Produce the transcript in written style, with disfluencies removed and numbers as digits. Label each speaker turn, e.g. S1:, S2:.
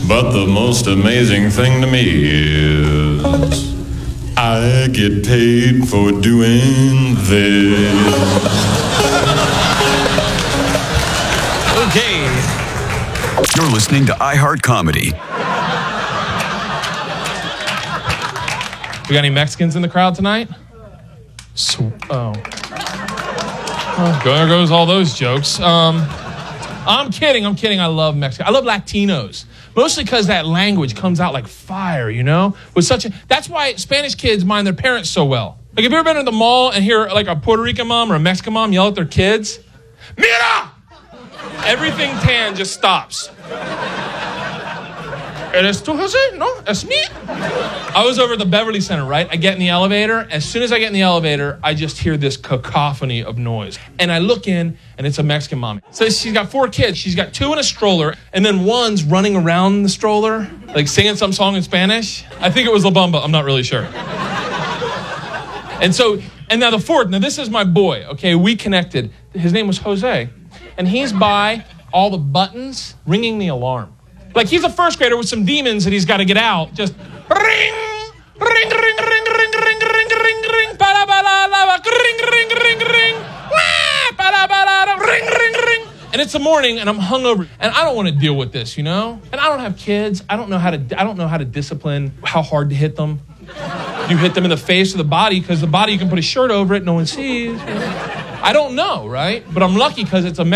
S1: But the most amazing thing to me is I get paid for doing this.
S2: Okay.
S3: You're listening to iHeart Comedy.
S2: We got any Mexicans in the crowd tonight? There goes all those jokes. I'm kidding. I love Mexico. I love Latinos. Mostly because that language comes out like fire, you know? That's why Spanish kids mind their parents so well. Like, have you ever been to the mall and hear like a Puerto Rican mom or a Mexican mom yell at their kids? Mira! Everything tan just stops. ¿Eres tú, Jose? No, es me. I was over at the Beverly Center, right? I get in the elevator. As soon as I get in the elevator, I just hear this cacophony of noise. And I look in, and it's a Mexican mom. So she's got 4 kids. She's got 2 in a stroller, and then one's running around the stroller, like singing some song in Spanish. I think it was La Bamba. I'm not really sure. And now the 4th, now this is my boy, okay? We connected. His name was Jose. And he's by all the buttons ringing the alarm. Like, he's a first grader with some demons that he's got to get out. Just ring, ring, ring, ring, ring, ring, ring, ring, ring, ba ba la la, ring, ring, ring, ring, ba ba la, ring, ring, ring. And it's the morning, and I'm hungover, and I don't want to deal with this, you know. And I don't have kids. I don't know how to discipline how hard to hit them. You hit them in the face or the body, because the body you can put a shirt over it, no one sees. I don't know, right? But I'm lucky because it's a